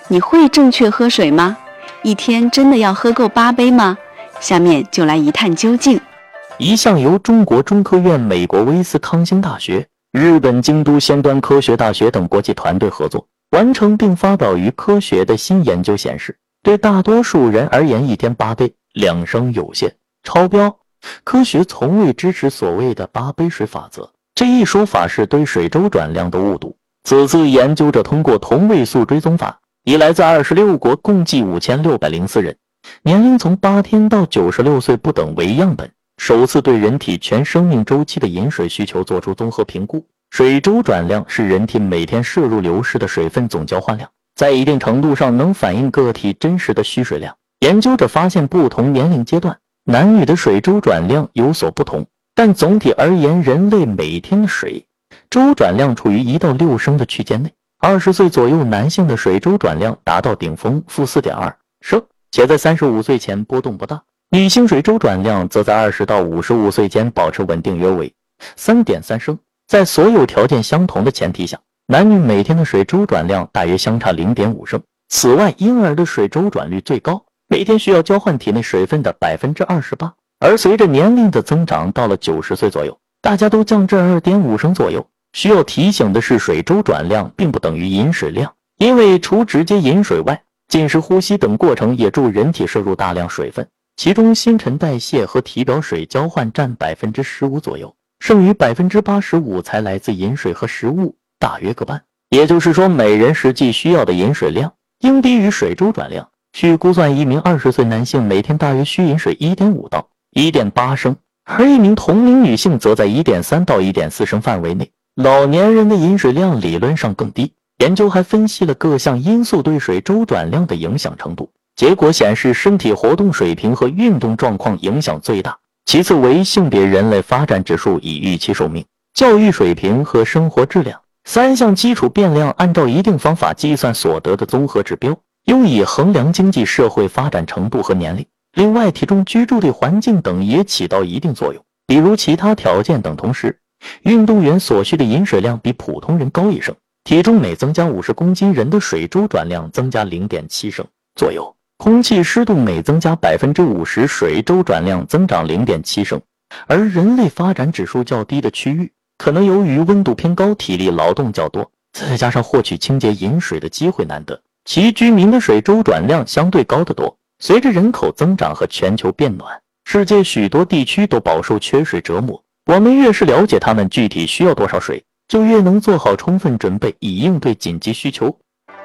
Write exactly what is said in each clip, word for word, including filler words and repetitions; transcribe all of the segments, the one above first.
你会正确喝水吗？一天真的要喝够八杯吗？下面就来一探究竟。 一项由中国中科院、美国威斯康星大学、日本京都先端科学大学等国际团队合作完成并发表于科学的新研究显示，对大多数人而言，一天八杯两升有限，超标。科学从未支持所谓的八杯水法则，这一说法是对水周转量的误读。此次研究者通过同位素追踪法，以来自二十六国共计五千六百零四人，年龄从八天到九十六岁不等为样本，首次对人体全生命周期的饮水需求做出综合评估。水周转量是人体每天摄入流失的水分总交换量，在一定程度上能反映个体真实的需水量。研究者发现，不同年龄阶段男女的水周转量有所不同，但总体而言，人类每天的水周转量处于一到六升的区间内。二十岁左右男性的水周转量达到顶峰负 四点二 升，且在三十五岁前波动不大。女性水周转量则在二十到五十五岁间保持稳定，约为 三点三 升。在所有条件相同的前提下，男女每天的水周转量大约相差 零点五 升。此外，婴儿的水周转率最高，每天需要交换体内水分的 百分之二十八， 而随着年龄的增长，到了九十岁左右，大家都降至 二点五 升左右。需要提醒的是，水周转量并不等于饮水量，因为除直接饮水外，进食、呼吸等过程也助人体摄入大量水分，其中新陈代谢和体表水交换占 百分之十五 左右，剩余 百分之八十五 才来自饮水和食物，大约各半。也就是说，每人实际需要的饮水量应低于水周转量。据估算，一名二十岁男性每天大约需饮水 一点五 到 一点八 升，而一名同龄女性则在 一点三 到 一点四 升范围内。老年人的饮水量理论上更低。研究还分析了各项因素对水周转量的影响程度，结果显示身体活动水平和运动状况影响最大，其次为性别、人类发展指数以预期寿命、教育水平和生活质量三项基础变量，按照一定方法计算所得的综合指标，用以衡量经济社会发展程度和年龄。另外，体重、居住地环境等也起到一定作用，比如其他条件等。同时，运动员所需的饮水量比普通人高一升，体重每增加五十公斤，人的水周转量增加 零点七 升左右。空气湿度每增加 百分之五十， 水周转量增长 零点七 升。而人类发展指数较低的区域，可能由于温度偏高、体力劳动较多，再加上获取清洁饮水的机会难得，其居民的水周转量相对高得多。随着人口增长和全球变暖，世界许多地区都饱受缺水折磨。我们越是了解他们具体需要多少水，就越能做好充分准备，以应对紧急需求。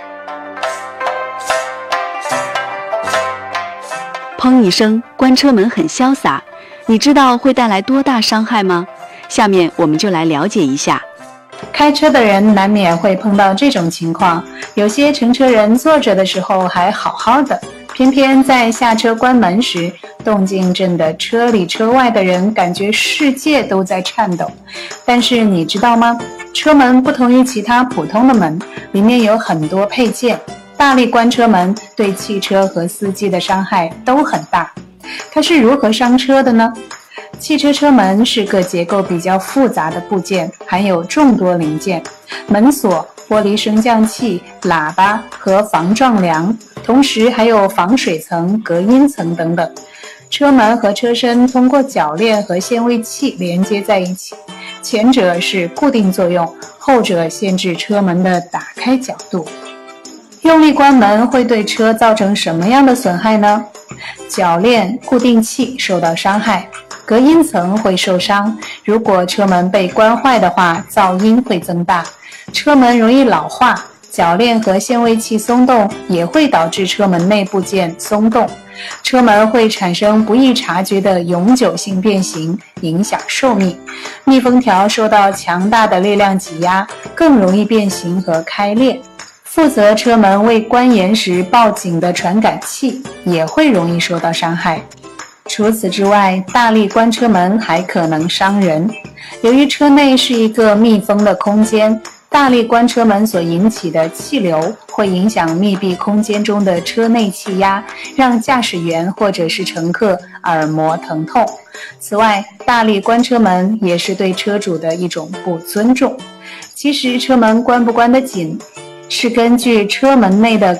砰一声，关车门很潇洒，你知道会带来多大伤害吗？下面我们就来了解一下。 开车的人难免会碰到这种情况，有些乘车人坐着的时候还好好的，偏偏在下车关门时，动静震得车里车外的人感觉世界都在颤抖。但是你知道吗？车门不同于其他普通的门，里面有很多配件，大力关车门对汽车和司机的伤害都很大。它是如何伤车的呢？汽车车门是个结构比较复杂的部件，含有众多零件，门锁、玻璃升降器、喇叭和防撞梁，同时还有防水层、隔音层等等。车门和车身通过铰链和限位器连接在一起，前者是固定作用，后者限制车门的打开角度。用力关门会对车造成什么样的损害呢？铰链、固定器受到伤害，隔音层会受伤，如果车门被关坏的话，噪音会增大，车门容易老化，铰链和限位器松动也会导致车门内部件松动，车门会产生不易察觉的永久性变形，影响寿命。密封条受到强大的力量挤压，更容易变形和开裂。负责车门未关严时报警的传感器也会容易受到伤害。除此之外，大力关车门还可能伤人。由于车内是一个密封的空间，大力关车门所引起的气流会影响密闭空间中的车内气压，让驾驶员或者是乘客耳膜疼痛。此外，大力关车门也是对车主的一种不尊重。其实车门关不关得紧，是根据车门内的